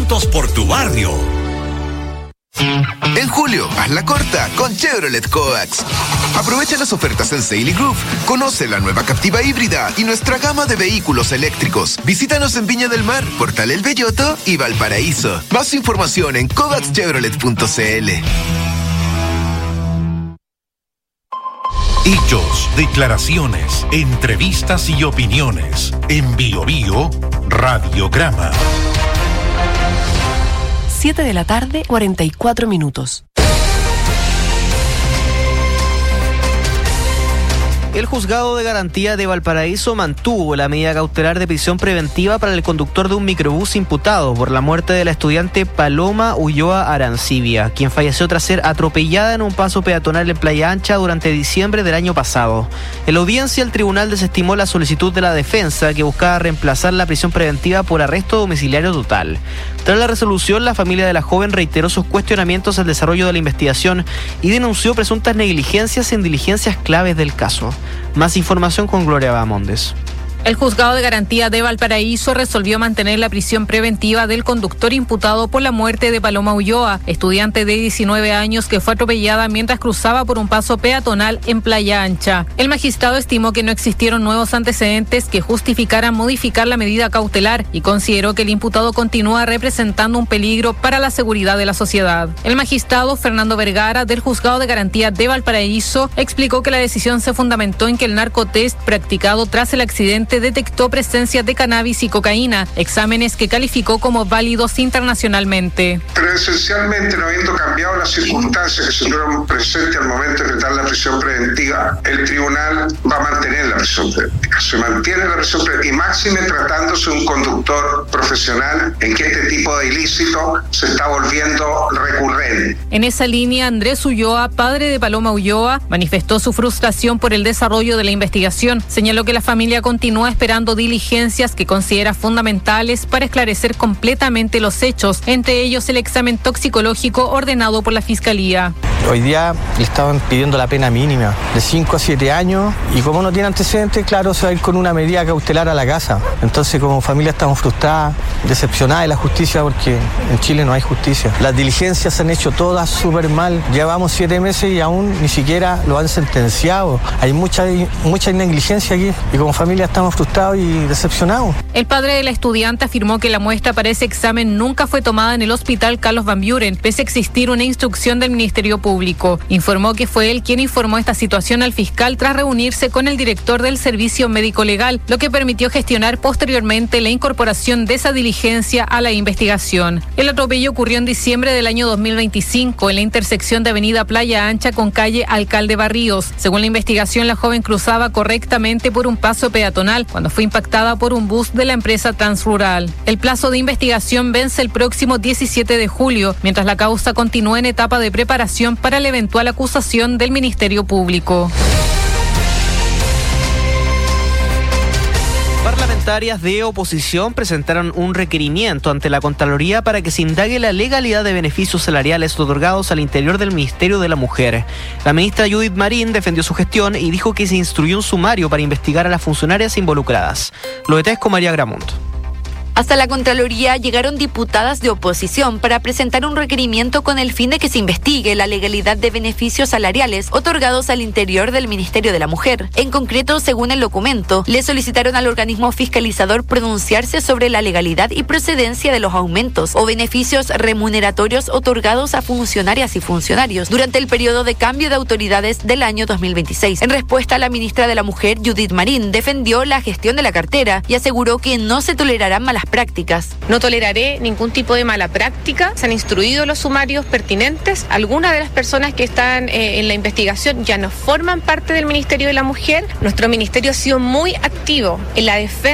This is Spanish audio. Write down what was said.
juntos por tu barrio. En julio, hazla corta con Chevrolet Coax. Aprovecha las ofertas en Sail y Groove. Conoce la nueva Captiva híbrida y nuestra gama de vehículos eléctricos. Visítanos en Viña del Mar, Portal El Belloto y Valparaíso. Más información en coaxchevrolet.cl. Hechos, declaraciones, entrevistas y opiniones. En Bio Bio, Radiograma. 7:44 PM. El Juzgado de Garantía de Valparaíso mantuvo la medida cautelar de prisión preventiva para el conductor de un microbús imputado por la muerte de la estudiante Paloma Ulloa Arancibia, quien falleció tras ser atropellada en un paso peatonal en Playa Ancha durante diciembre del año pasado. En la audiencia, el tribunal desestimó la solicitud de la defensa, que buscaba reemplazar la prisión preventiva por arresto domiciliario total. Tras la resolución, la familia de la joven reiteró sus cuestionamientos al desarrollo de la investigación y denunció presuntas negligencias en diligencias claves del caso. Más información con Gloria Bamondes. El Juzgado de Garantía de Valparaíso resolvió mantener la prisión preventiva del conductor imputado por la muerte de Paloma Ulloa, estudiante de 19 años que fue atropellada mientras cruzaba por un paso peatonal en Playa Ancha. El magistrado estimó que no existieron nuevos antecedentes que justificaran modificar la medida cautelar y consideró que el imputado continúa representando un peligro para la seguridad de la sociedad. El magistrado Fernando Vergara, del Juzgado de Garantía de Valparaíso, explicó que la decisión se fundamentó en que el narcotest practicado tras el accidente detectó presencia de cannabis y cocaína, exámenes que calificó como válidos internacionalmente. Pero esencialmente, no habiendo cambiado las circunstancias que se tuvieron presentes al momento de dar la prisión preventiva, el tribunal va a mantener la prisión preventiva. Se mantiene la prisión preventiva y máxime tratándose de un conductor profesional en que este tipo de ilícito se está volviendo recurrente. En esa línea, Andrés Ulloa, padre de Paloma Ulloa, manifestó su frustración por el desarrollo de la investigación. Señaló que la familia continúa esperando diligencias que considera fundamentales para esclarecer completamente los hechos, entre ellos el examen toxicológico ordenado por la Fiscalía. Hoy día le estaban pidiendo la pena mínima, de 5 a 7 años, y como no tiene antecedentes, claro, se va a ir con una medida cautelar a la casa. Entonces, como familia estamos frustradas, decepcionadas de la justicia, porque en Chile no hay justicia. Las diligencias se han hecho todas súper mal. Llevamos 7 meses y aún ni siquiera lo han sentenciado. Hay mucha negligencia aquí, y como familia estamos frustrados y decepcionados. El padre de la estudiante afirmó que la muestra para ese examen nunca fue tomada en el hospital Carlos Van Buren, pese a existir una instrucción del Ministerio Público. Informó que fue él quien informó esta situación al fiscal tras reunirse con el director del Servicio Médico Legal, lo que permitió gestionar posteriormente la incorporación de esa diligencia a la investigación. El atropello ocurrió en diciembre del año 2025 en la intersección de Avenida Playa Ancha con calle Alcalde Barríos. Según la investigación, la joven cruzaba correctamente por un paso peatonal cuando fue impactada por un bus de la empresa Transrural. El plazo de investigación vence el próximo 17 de julio, mientras la causa continúa en etapa de preparación para la eventual acusación del Ministerio Público. Parlamentarias de oposición presentaron un requerimiento ante la Contraloría para que se indague la legalidad de beneficios salariales otorgados al interior del Ministerio de la Mujer. La ministra Judith Marín defendió su gestión y dijo que se instruyó un sumario para investigar a las funcionarias involucradas. Lo detalles con María Gramont. Hasta la Contraloría llegaron diputadas de oposición para presentar un requerimiento con el fin de que se investigue la legalidad de beneficios salariales otorgados al interior del Ministerio de la Mujer. En concreto, según el documento, le solicitaron al organismo fiscalizador pronunciarse sobre la legalidad y procedencia de los aumentos o beneficios remuneratorios otorgados a funcionarias y funcionarios durante el periodo de cambio de autoridades del año 2026. En respuesta, la ministra de la Mujer, Judith Marín, defendió la gestión de la cartera y aseguró que no se tolerarán malas prácticas. No toleraré ningún tipo de mala práctica. Se han instruido los sumarios pertinentes. Algunas de las personas que están en la investigación ya no forman parte del Ministerio de la Mujer. Nuestro ministerio ha sido muy activo en la defensa